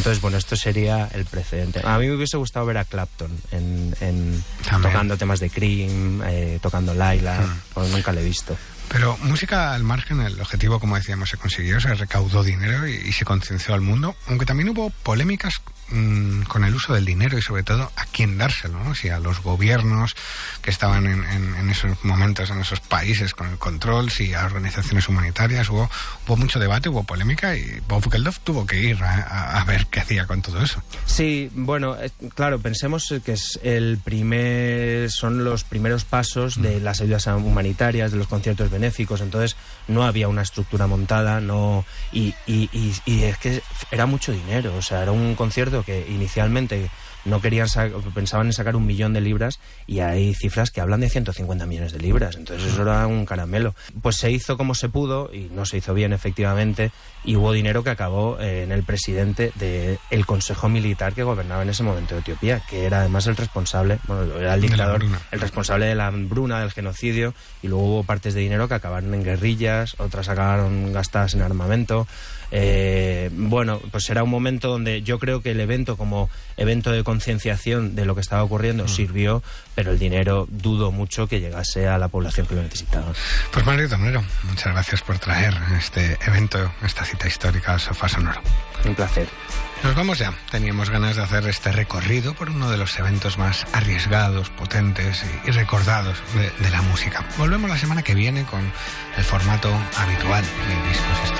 Entonces, bueno, esto sería el precedente. A mí me hubiese gustado ver a Clapton tocando temas de Cream, tocando Laila, porque nunca le he visto. Pero música al margen, el objetivo, como decíamos, se consiguió, se recaudó dinero y se concienció al mundo, aunque también hubo polémicas con el uso del dinero y sobre todo a quién dárselo, ¿no? Si a los gobiernos que estaban en esos momentos, en esos países con el control, si a organizaciones humanitarias, hubo mucho debate, hubo polémica y Bob Geldof tuvo que ir a ver qué hacía con todo eso. Sí, bueno, claro, pensemos que son los primeros pasos de las ayudas humanitarias, de los conciertos benéficos, entonces no había una estructura montada, y es que era mucho dinero, o sea, era un concierto que inicialmente no querían pensaban en sacar 1 millón de libras y hay cifras que hablan de 150 millones de libras, entonces eso era un caramelo. Pues se hizo como se pudo y no se hizo bien, efectivamente, y hubo dinero que acabó en el presidente del Consejo Militar que gobernaba en ese momento de Etiopía, que era además el responsable, bueno, era el dictador, el responsable de la hambruna, del genocidio, y luego hubo partes de dinero que acabaron en guerrillas, otras acabaron gastadas en armamento. Bueno, pues era un momento donde yo creo que el evento, como evento de concienciación de lo que estaba ocurriendo, sirvió, pero el dinero dudo mucho que llegase a la población que lo necesitaba. Pues Mario Tornero, muchas gracias por traer este evento, esta cita histórica al Sofá Sonoro. Un placer. Nos vamos ya. Teníamos ganas de hacer este recorrido por uno de los eventos más arriesgados, potentes y recordados de la música. Volvemos la semana que viene con el formato habitual de Discos Históricos.